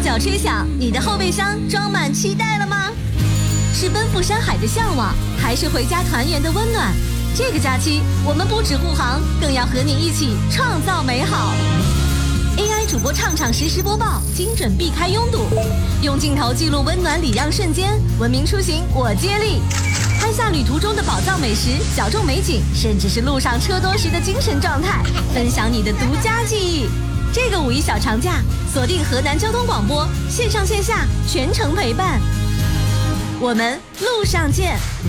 角吹响，你的后备箱装满期待了吗？是奔赴山海的向往，还是回家团圆的温暖？这个假期，我们不止护航，更要和你一起创造美好。AI 主播畅实时播报，精准避开拥堵，用镜头记录温暖礼让瞬间，文明出行我接力。拍下旅途中的宝藏美食、小众美景，甚至是路上车多时的精神状态，分享你的独家记忆。这个5一小长假，锁定河南交通广播，线上线下全程陪伴。我们路上见。